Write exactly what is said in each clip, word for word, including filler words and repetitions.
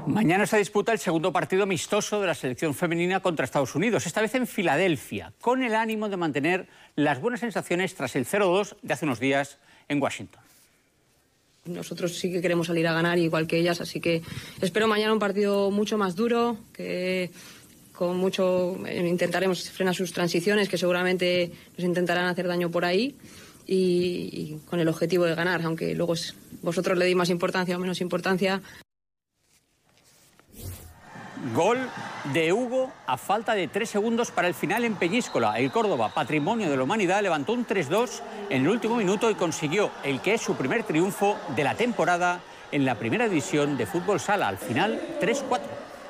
Mañana se disputa el segundo partido amistoso de la selección femenina contra Estados Unidos, esta vez en Filadelfia, con el ánimo de mantener las buenas sensaciones tras el cero dos de hace unos días en Washington. Nosotros sí que queremos salir a ganar, igual que ellas, así que espero mañana un partido mucho más duro, que con mucho intentaremos frenar sus transiciones, que seguramente nos intentarán hacer daño por ahí, y, y con el objetivo de ganar, aunque luego vosotros le deis más importancia o menos importancia. Gol de Hugo a falta de tres segundos para el final en Peñíscola. El Córdoba, patrimonio de la humanidad, levantó un tres dos en el último minuto y consiguió el que es su primer triunfo de la temporada en la primera división de fútbol sala. Al final, tres cuatro.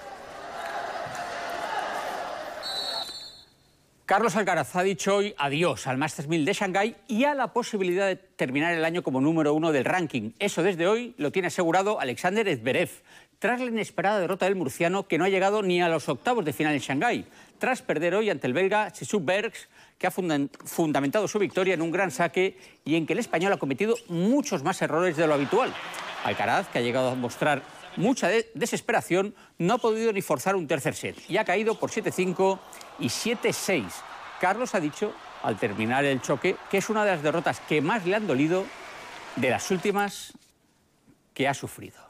Carlos Alcaraz ha dicho hoy adiós al Masters mil de Shanghái y a la posibilidad de terminar el año como número uno del ranking. Eso desde hoy lo tiene asegurado Alexander Zverev, tras la inesperada derrota del murciano, que no ha llegado ni a los octavos de final en Shanghái, tras perder hoy ante el belga Cesut Bergs, que ha funda fundamentado su victoria en un gran saque y en que el español ha cometido muchos más errores de lo habitual. Alcaraz, que ha llegado a mostrar mucha de desesperación, no ha podido ni forzar un tercer set y ha caído por siete cinco y siete seis. Carlos ha dicho, al terminar el choque, que es una de las derrotas que más le han dolido de las últimas que ha sufrido.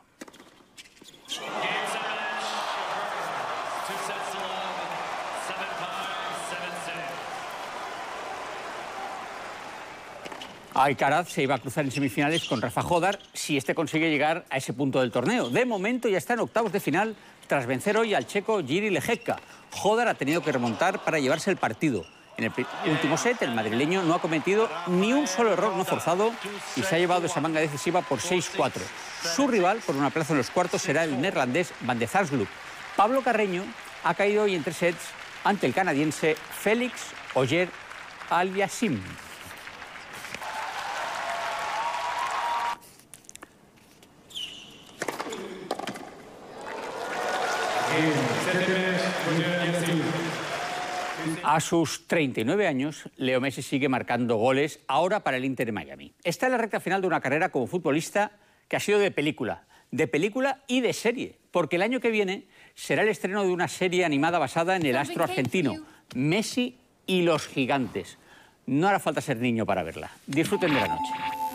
Alcaraz se iba a cruzar en semifinales con Rafa Jodar si este consigue llegar a ese punto del torneo. De momento ya está en octavos de final tras vencer hoy al checo Jiří Lehecka. Jodar ha tenido que remontar para llevarse el partido. En el último set, el madrileño no ha cometido ni un solo error no forzado y se ha llevado esa manga decisiva por seis cuatro. Su rival, por una plaza en los cuartos, será el neerlandés Van de Zandschulp. Pablo Carreño ha caído hoy en tres sets ante el canadiense Félix Auger-Aliassime. A sus treinta y nueve años, Leo Messi sigue marcando goles, ahora para el Inter de Miami. Está en la recta final de una carrera como futbolista que ha sido de película, de película y de serie, porque el año que viene será el estreno de una serie animada basada en el astro argentino, Messi y los gigantes. No hará falta ser niño para verla. Disfruten de la noche.